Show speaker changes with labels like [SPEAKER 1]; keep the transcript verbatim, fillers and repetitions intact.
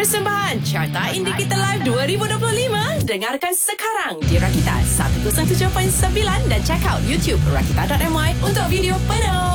[SPEAKER 1] Persembahan Carta Indie Kita Live dua ribu dua puluh lima. Dengarkan sekarang di Rakita seratus tujuh puluh sembilan dan check out YouTube rakita dot my untuk video penuh.